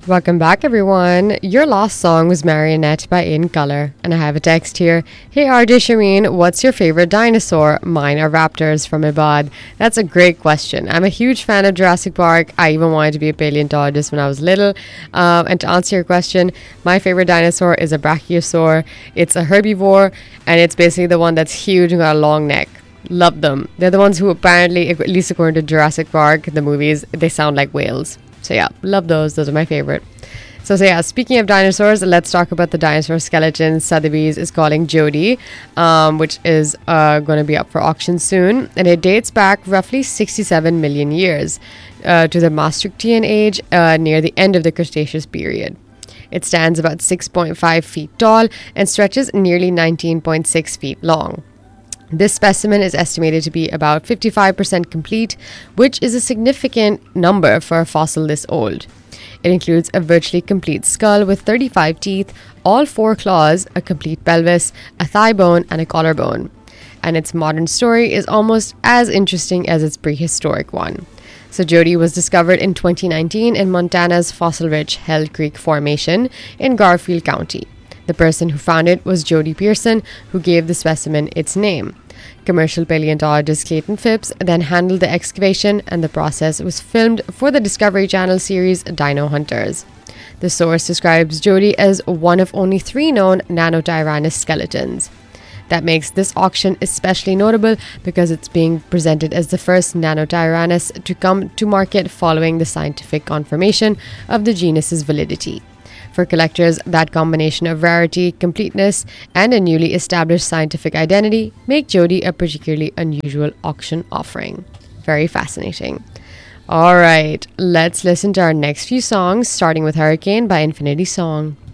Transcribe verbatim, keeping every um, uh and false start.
Welcome back, everyone. Your last song was Marionette by In Color, and I have a text here. Hey, R J Shameen, what's your favorite dinosaur? Mine are raptors from Ibad. That's a great question. I'm a huge fan of Jurassic Park. I even wanted to be a paleontologist when I was little. Um, and to answer your question, my favorite dinosaur is a brachiosaur. It's a herbivore, and it's basically the one that's huge and got a long neck. Love them. They're the ones who apparently, at least according to Jurassic Park, the movies, they sound like whales. So yeah, love those. Those are my favorite. So, so yeah, speaking of dinosaurs, let's talk about the dinosaur skeleton Sotheby's is calling Jody, um, which is uh, going to be up for auction soon. And it dates back roughly sixty-seven million years uh, to the Maastrichtian age uh, near the end of the Cretaceous period. It stands about six point five feet tall and stretches nearly nineteen point six feet long. This specimen is estimated to be about fifty-five percent complete, which is a significant number for a fossil this old. It includes a virtually complete skull with thirty-five teeth, all four claws, a complete pelvis, a thigh bone, and a collarbone. And its modern story is almost as interesting as its prehistoric one. So Jody was discovered in twenty nineteen in Montana's fossil-rich Hell Creek Formation in Garfield County. The person who found it was Jody Pearson, who gave the specimen its name. Commercial paleontologist Clayton Phipps then handled the excavation, and the process was filmed for the Discovery Channel series Dino Hunters. The source describes Jody as one of only three known Nanotyrannus skeletons. That makes this auction especially notable because it's being presented as the first Nanotyrannus to come to market following the scientific confirmation of the genus's validity. For collectors, that combination of rarity, completeness, and a newly established scientific identity make Jody a particularly unusual auction offering. Very fascinating. All right, let's listen to our next few songs, starting with Hurricane by Infinity Song.